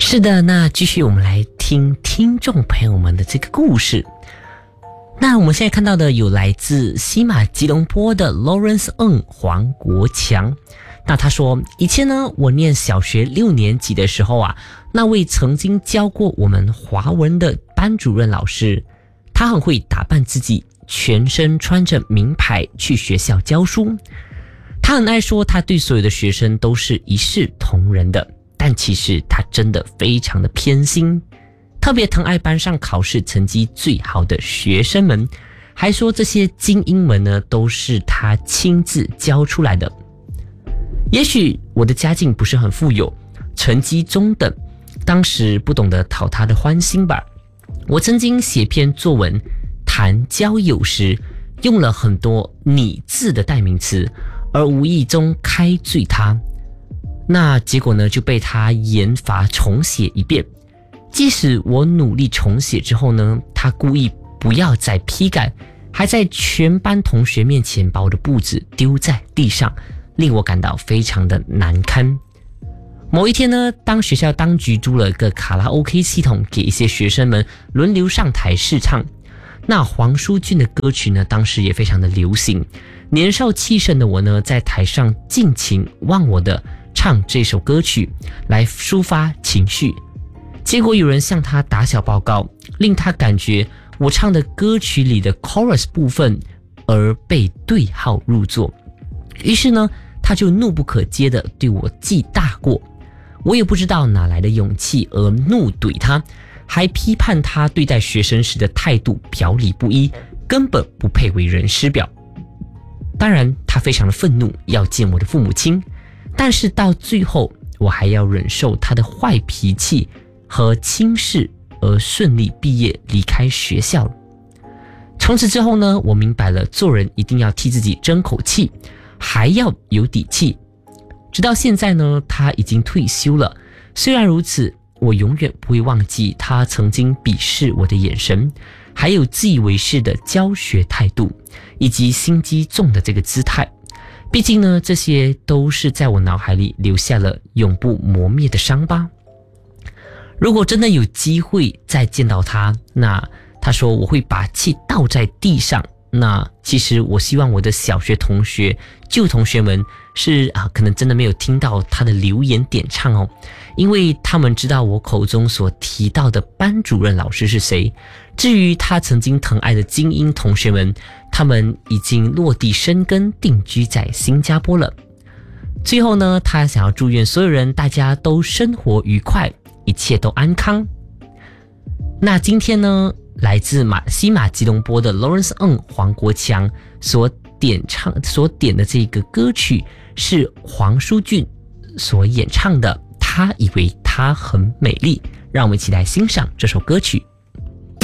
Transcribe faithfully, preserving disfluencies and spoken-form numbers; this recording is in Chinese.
是的，那继续我们来听听众朋友们的这个故事。那我们现在看到的有来自西马吉隆坡的 Lawrence Ng 黄国强。那他说，以前呢我念小学六年级的时候啊，那位曾经教过我们华文的班主任老师，他很会打扮自己，全身穿着名牌去学校教书。他很爱说他对所有的学生都是一视同仁的，但其实他真的非常的偏心，特别疼爱班上考试成绩最好的学生们，还说这些精英们呢都是他亲自教出来的。也许我的家境不是很富有，成绩中等，当时不懂得讨他的欢心吧。我曾经写篇作文谈交友时，用了很多你字的代名词，而无意中开罪他。那结果呢就被他严罚重写一遍。即使我努力重写之后呢，他故意不要再批改，还在全班同学面前把我的簿子丢在地上，令我感到非常的难堪。某一天呢，当学校当局租了个卡拉 OK 系统给一些学生们轮流上台试唱，那黄舒骏的歌曲呢当时也非常的流行。年少气盛的我呢，在台上尽情忘我的唱这首歌曲来抒发情绪，结果有人向他打小报告，令他感觉我唱的歌曲里的 chorus 部分而被对号入座。于是呢，他就怒不可遏地对我记大过。我也不知道哪来的勇气而怒怼他，还批判他对待学生时的态度表里不一，根本不配为人师表。当然他非常的愤怒，要见我的父母亲，但是到最后我还要忍受他的坏脾气和轻视，而顺利毕业离开学校了。从此之后呢，我明白了做人一定要替自己争口气，还要有底气。直到现在呢，他已经退休了。虽然如此，我永远不会忘记他曾经鄙视我的眼神，还有自以为是的教学态度，以及心机重的这个姿态。毕竟呢，这些都是在我脑海里留下了永不磨灭的伤疤。如果真的有机会再见到他，那他说我会把气倒在地上。那其实我希望我的小学同学旧同学们是啊，可能真的没有听到他的留言点唱哦，因为他们知道我口中所提到的班主任老师是谁。至于他曾经疼爱的精英同学们，他们已经落地生根，定居在新加坡了。最后呢，他想要祝愿所有人大家都生活愉快，一切都安康。那今天呢，来自马西马吉隆坡的 Lawrence Ng 黄国强所点唱所点的这个歌曲是黄舒骏所演唱的《他以为她很美丽》，让我们一起来欣赏这首歌曲。